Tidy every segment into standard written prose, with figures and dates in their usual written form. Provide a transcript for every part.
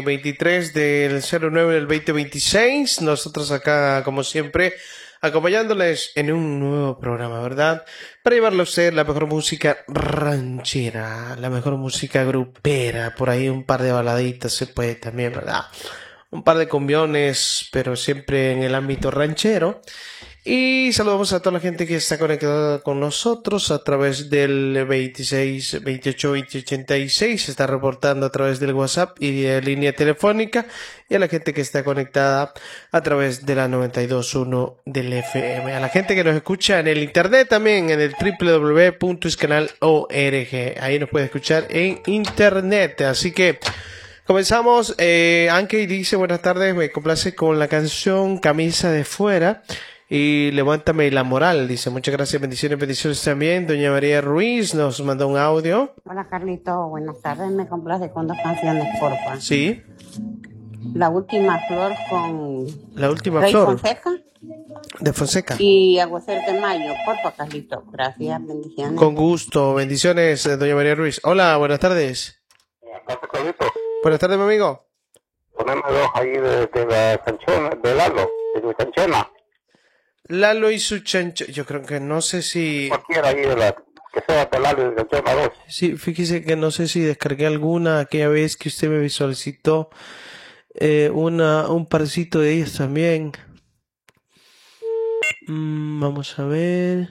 23 del 09 del 2026. Nosotros acá, como siempre, acompañándoles en un nuevo programa, ¿verdad? Para llevarle a usted la mejor música ranchera, la mejor música grupera, por ahí un par de baladitas se puede también, ¿verdad? Un par de cumbiones, pero siempre en el ámbito ranchero. Y saludamos a toda la gente que está conectada con nosotros a través del 26 28 2086. Se está reportando a través del WhatsApp y de línea telefónica. Y a la gente que está conectada a través de la 92.1 del FM. A la gente que nos escucha en el internet también, en el www.iscanal.org. Ahí nos puede escuchar en internet. Así que comenzamos. Anke dice: buenas tardes, me complace con la canción Camisa de Fuera. Y levántame la moral, dice. Muchas gracias, bendiciones también. Doña María Ruiz nos mandó un audio. Hola, Carlito, buenas tardes. Me complace con dos canciones, porfa. Sí. La última flor con La última Rey flor. Fonseca. De Fonseca. Y Aguacero de Mayo, porfa, Carlito. Gracias, bendiciones. Con gusto, bendiciones, doña María Ruiz. Hola, buenas tardes. Buenas tardes, mi amigo. Poneme dos ahí de la canción, de Lalo, de mi canchona. Lalo y su chancho. Yo creo que no sé si... Cualquiera ahí de la, que sea de Lalo y de canchona dos. Sí, fíjese que no sé si descargué alguna aquella vez que usted me solicitó un parcito de ellas también. Vamos a ver.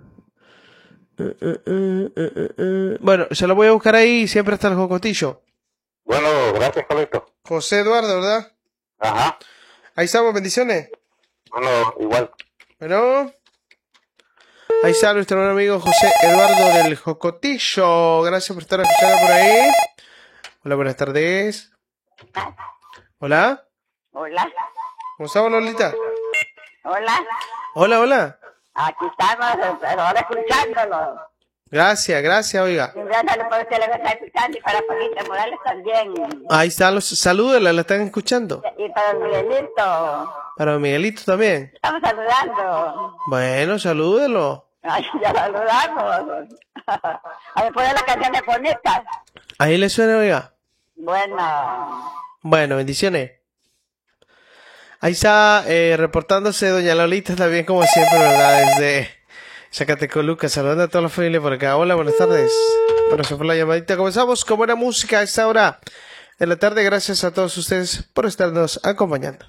Bueno, se lo voy a buscar ahí. Siempre está el jocotillo. Bueno, gracias, Carlito. José Eduardo, ¿verdad? Ajá. Ahí estamos, bendiciones. Bueno, igual. Bueno, ahí está nuestro buen amigo José Eduardo del Jocotillo. Gracias por estar escuchando por ahí. Hola, buenas tardes. Hola. Hola. ¿Cómo estamos, Lolita? Hola. Hola, hola. Aquí estamos, pero ahora escuchándolo. Gracias, oiga. Gracias por usted lo que está escuchando y para Paquita Morales también. Ahí está, salúdela, la están escuchando. Y para Miguelito. Para Miguelito también. Estamos saludando. Bueno, salúdelo. Ay, ya saludamos. A ver, poner las canciones bonitas. Ahí le suena, oiga. Bueno, bendiciones. Ahí está reportándose doña Lolita también, como siempre, ¿verdad? Desde Zacatecoluca, saludando a toda la familia por acá. Hola, buenas tardes. Bueno, se fue la llamadita. Comenzamos con buena música a esta hora de la tarde. Gracias a todos ustedes por estarnos acompañando.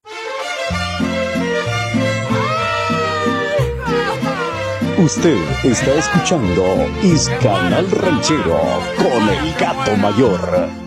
Usted está escuchando Iscanal Ranchero con el Gato Mayor.